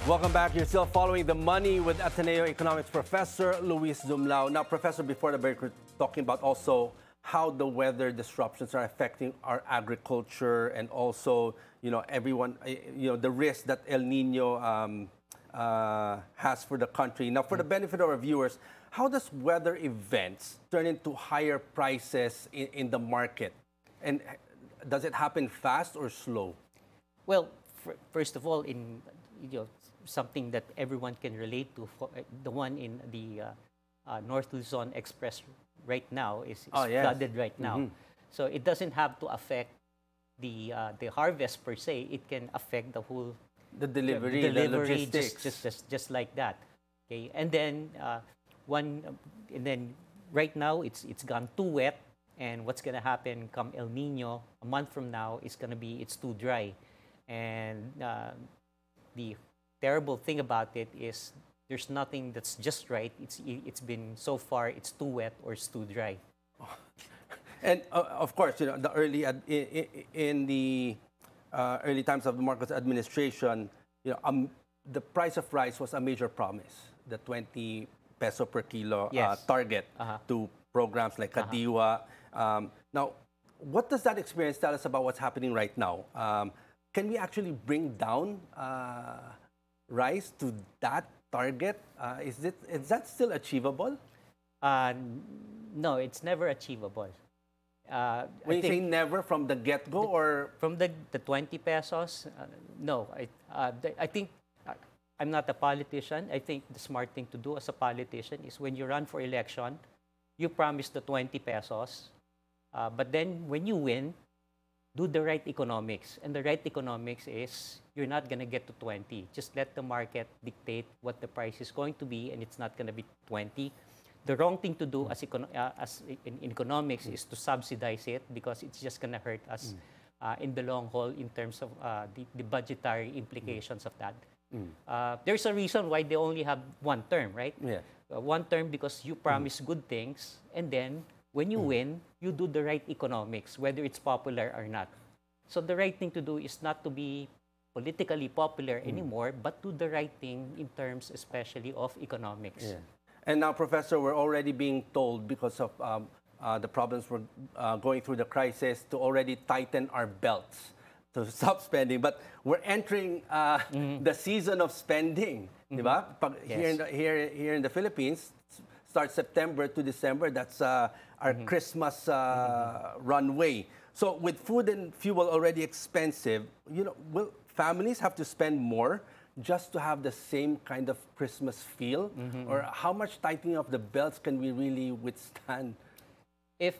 Welcome back. You're still following The Money with Ateneo Economics Professor Luis Zumlao. Now, Professor, before the break, we're talking about also how the weather disruptions are affecting our agriculture and also, everyone, the risk that El Nino has for the country. Now, for the benefit of our viewers, how does weather events turn into higher prices in the market? And does it happen fast or slow? Well, first of all, in something that everyone can relate to, the one in the North Luzon Express right now is flooded right now. So it doesn't have to affect the harvest per se. It can affect the whole delivery, the logistics, just like that. Okay, and then right now it's gone too wet, and what's gonna happen come El Nino a month from now is gonna be it's too dry, and the terrible thing about it is there's nothing that's just right. It's been so far it's too wet or it's too dry. And of course, the in the early times of the Marcos administration, the price of rice was a major promise. The 20 peso per kilo target to programs like Kadiwa. Now, what does that experience tell us about what's happening right now? Can we actually bring down rice to that target? Is that still achievable? No, it's never achievable. When you say never from the get-go, or from the 20 pesos, no. I think I'm not a politician. I think the smart thing to do as a politician is when you run for election, you promise the 20 pesos, but then when you win, do the right economics. And the right economics is you're not going to get to 20. Just let the market dictate what the price is going to be, and it's not going to be 20. The wrong thing to do as in economics is to subsidize it, because it's just going to hurt us in the long haul in terms of the budgetary implications of that. There's a reason why they only have one term, right? Yeah. One term because you promise good things, and then when you win, you do the right economics, whether it's popular or not. So the right thing to do is not to be politically popular anymore, but do the right thing in terms especially of economics. Yeah. And now, Professor, we're already being told, because of the problems we're going through the crisis, to already tighten our belts to stop spending. But we're entering the season of spending, diba? Yes. Here in the Philippines, starts September to December. That's our Christmas runway. So with food and fuel already expensive, will families have to spend more just to have the same kind of Christmas feel? Or how much tightening of the belts can we really withstand? If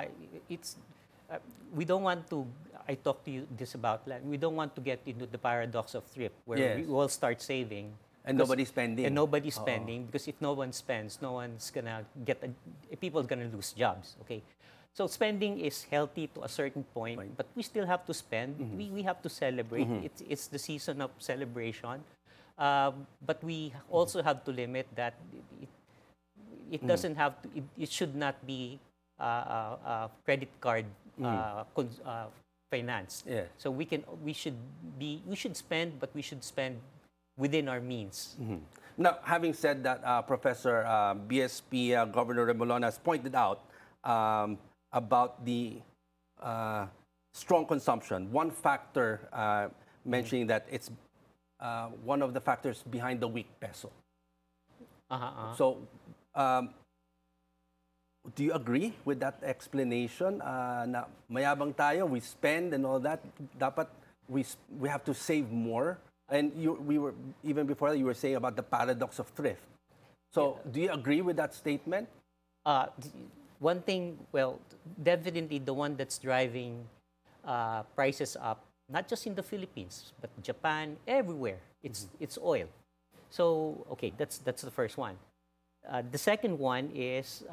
we don't want to, I talked to you this about, we don't want to get into the paradox of thrift, where we all start saving. And nobody's spending. And nobody's spending, because if no one spends, no one's gonna people are gonna lose jobs. Okay, so spending is healthy to a certain point, but we still have to spend. We have to celebrate. It's the season of celebration, but we also have to limit that. It doesn't have to. It should not be credit card finance. Yeah. So we should spend, but we should spend within our means. Now, having said that, Professor, BSP Governor Remolona has pointed out about the strong consumption. One factor mentioning that it's one of the factors behind the weak peso. So, do you agree with that explanation? Na mayabang tayo, we spend and all that. Dapat we have to save more. And we were, even before that, you were saying about the paradox of thrift. So, do you agree with that statement? One thing, well, definitely the one that's driving prices up, not just in the Philippines, but Japan, everywhere, it's oil. So, okay, that's the first one. The second one is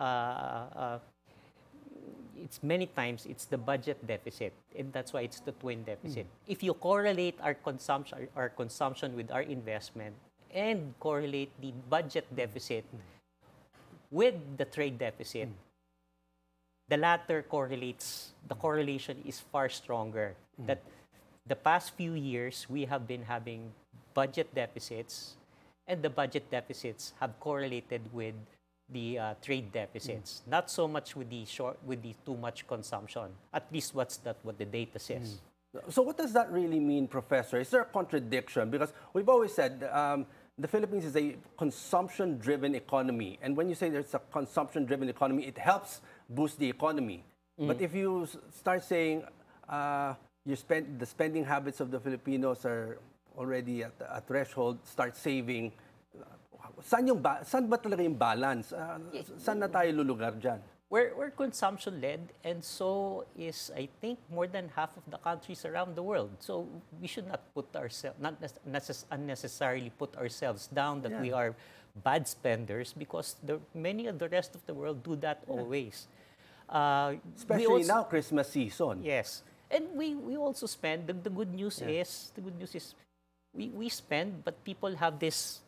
it's many times it's the budget deficit, and that's why it's the twin deficit. If you correlate our consumption with our investment, and correlate the budget deficit with the trade deficit, the latter correlates. The correlation is far stronger. That the past few years we have been having budget deficits, and the budget deficits have correlated with the trade deficits, not so much with the too much consumption. At least what the data says. So what does that really mean, Professor? Is there a contradiction? Because we've always said the Philippines is a consumption-driven economy. And when you say there's a consumption-driven economy, it helps boost the economy. But if you start saying the spending habits of the Filipinos are already at a threshold, start saving, saan ba talaga yung balance? Saan na tayo lulugar dyan? We're consumption-led, and so is, I think, more than half of the countries around the world. So we should not unnecessarily put ourselves down that we are bad spenders, because many of the rest of the world do that always. Especially now, Christmas season. Yes, and we also spend. The good news is we spend, but people have this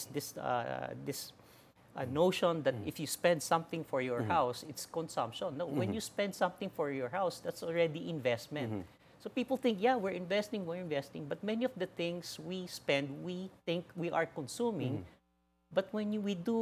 notion that if you spend something for your house, it's consumption. No, when you spend something for your house, that's already investment. So people think, yeah, we're investing, but many of the things we spend, we think we are consuming. But when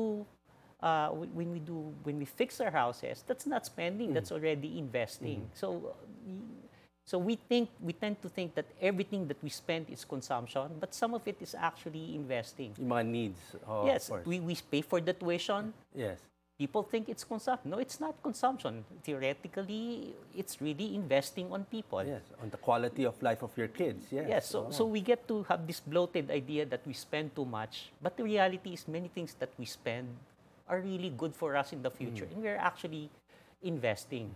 we fix our houses, that's not spending, that's already investing. So we tend to think that everything that we spend is consumption, but some of it is actually investing. Yung mga needs. Yes, of course. we pay for the tuition. Yes. People think it's consumption. No, it's not consumption. Theoretically, it's really investing on people. Yes, on the quality of life of your kids. Yes. Yes, so we get to have this bloated idea that we spend too much, but the reality is many things that we spend are really good for us in the future, and we're actually investing.